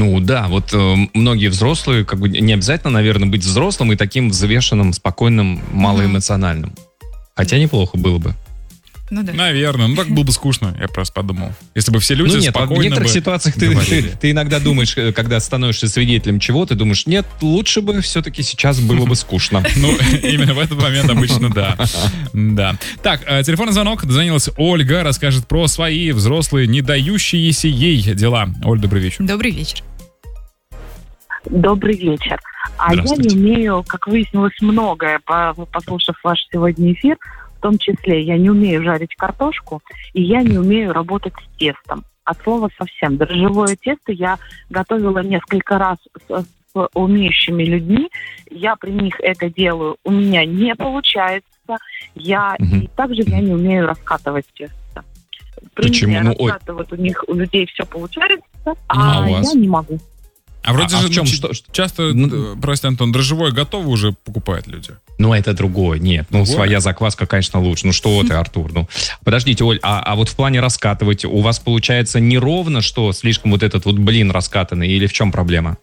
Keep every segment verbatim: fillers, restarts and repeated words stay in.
Ну да, вот э, многие взрослые, как бы не обязательно, наверное, быть взрослым и таким взвешенным, спокойным, малоэмоциональным. Хотя неплохо было бы. Ну да. Наверное, ну так было бы скучно, я просто подумал. Если бы все люди ну, нет, спокойно в некоторых бы ситуациях ты, ты, ты иногда думаешь, когда становишься свидетелем чего, ты думаешь, нет, лучше бы все-таки сейчас было бы скучно. Ну, именно в этот момент обычно да. Да. Так, телефонный звонок. Дозвонилась Ольга, расскажет про свои взрослые, не дающиеся ей дела. Оль, добрый вечер. Добрый вечер. Добрый вечер. А я не умею, как выяснилось, многое, послушав ваш сегодня эфир. В том числе я не умею жарить картошку, и я не умею работать с тестом. От слова совсем. Дрожжевое тесто я готовила несколько раз с, с умеющими людьми. Я при них это делаю. У меня не получается. Я, угу. И также я не умею раскатывать тесто. При Почему? мне Ну, раскатывать у них, у людей все получается, а, а я не могу. А вроде а, же а в чем, ну, что, часто, ну, прости, Антон, дрожжевое готово уже покупают люди. Ну, это другое. Нет, ну, Другое? своя закваска, конечно, лучше. Ну, что ты, Артур? Ну, подождите, Оль, а, а вот в плане раскатывать у вас получается неровно, что слишком вот этот вот блин раскатанный, или в чем проблема?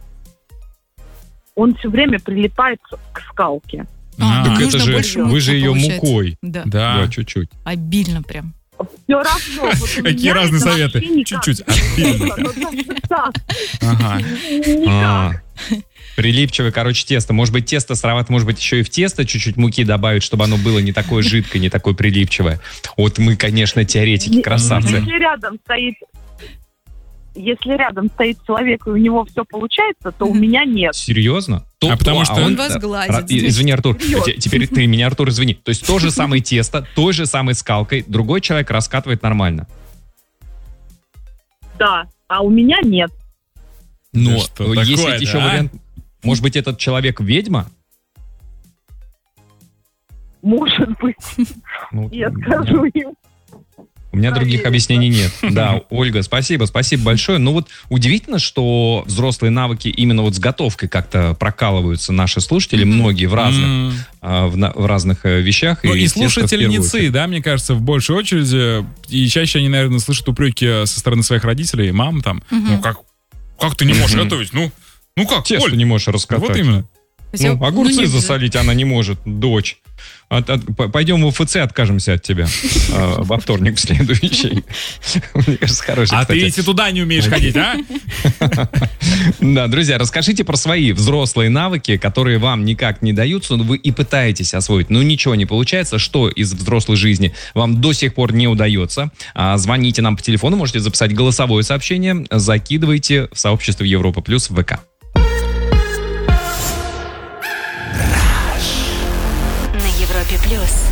Он все время прилипает к скалке. А, так нужно это же, больше вы же муки ее получать. мукой. Да. Да. Да, чуть-чуть. Обильно прям. Все равно. Вот у Какие меня разные это советы. вообще никак. Чуть-чуть. Обильно. Ага. А, прилипчивое, короче, тесто. Может быть, тесто сыровато, может быть, еще и в тесто чуть-чуть муки добавить, чтобы оно было не такое жидкое, не такое прилипчивое. Вот мы, конечно, теоретики, красавцы. Если рядом стоит, если рядом стоит человек, и у него все получается, то у меня нет. Серьезно? То, А потому что он вас гладит. Извини, Артур, Серьезно. теперь ты меня, Артур, извини. То есть то же самое тесто, той же самой скалкой, другой человек раскатывает нормально. Да, а у меня нет. Но Да что есть такое-то, ведь еще а? вариант. Может быть, этот человек ведьма? Может быть, Ну, я у меня- скажу им. У меня других Проверить, объяснений нет. Да, Ольга, спасибо, спасибо большое. Ну вот удивительно, что взрослые навыки именно вот с готовкой как-то прокалываются наши слушатели, многие в разных, М. а, в, на- в разных э, вещах. Ну и естественно, в первую слушательницы, очередь. да, мне кажется, в большей очереди. И чаще они, наверное, слышат упреки со стороны своих родителей, мам там. Ну как, как ты не можешь Мгм. готовить? Ну, ну как, Тесто Оль? не можешь раскатать. Вот именно. Хотя, Ну, огурцы ну, не- засолить она не может, дочь. От- от- п- пойдем в УФЦ, откажемся от тебя э, во вторник в следующий. Мне кажется, хороший, А кстати. ты если туда не умеешь ходить, а? Да, друзья, расскажите про свои взрослые навыки, которые вам никак не даются, но вы и пытаетесь освоить, но ничего не получается. Что из взрослой жизни вам до сих пор не удается? А, звоните нам по телефону, можете записать голосовое сообщение, закидывайте в сообщество Европа Плюс в ВК. На Европе Плюс.